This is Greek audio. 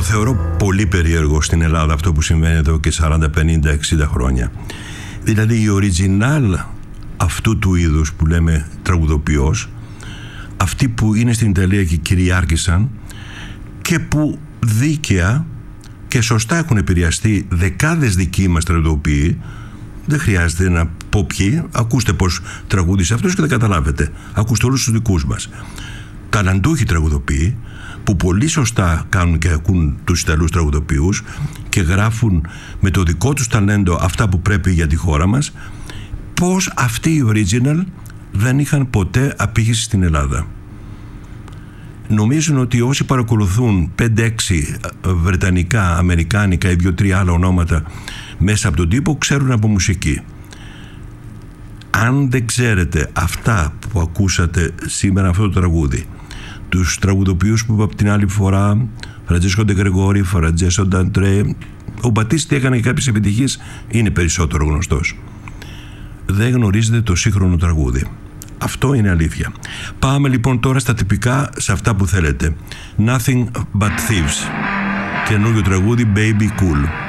θεωρώ πολύ περίεργο στην Ελλάδα αυτό που συμβαίνει εδώ και 40, 50, 60 χρόνια. Δηλαδή η original αυτού του είδους που λέμε τραγουδοποιός, αυτοί που είναι στην Ιταλία και κυριάρχησαν και που δίκαια και σωστά έχουν επηρεαστεί δεκάδες δικοί μας τραγουδοποιοί, δεν χρειάζεται να πω ποιοι, ακούστε πως τραγούδισε αυτός και θα καταλάβετε. Ακούστε όλους τους δικούς μας. Ταλαντούχοι τραγουδοποιοί που πολύ σωστά κάνουν και ακούν τους Ιταλούς τραγουδοποιούς και γράφουν με το δικό τους ταλέντο αυτά που πρέπει για τη χώρα μας, πως αυτοί οι original δεν είχαν ποτέ απήχηση στην Ελλάδα. Νομίζουν ότι όσοι παρακολουθούν 5-6 βρετανικά, αμερικάνικα ή 2-3 άλλα ονόματα μέσα από τον τύπο ξέρουν από μουσική. Αν δεν ξέρετε αυτά που ακούσατε σήμερα αυτό το τραγούδι, τους τραγουδοποιούς που είπα από την άλλη φορά, Φραντζέσκο Ντε Γκρεγόρι, Φραντζέσο Νταντρέ, ο Μπατίστη έκανε και κάποιες επιτυχίες, είναι περισσότερο γνωστός. Δεν γνωρίζετε το σύγχρονο τραγούδι. Αυτό είναι αλήθεια. Πάμε λοιπόν τώρα στα τυπικά, σε αυτά που θέλετε. Nothing But Thieves. Καινούριο τραγούδι, Baby Cool.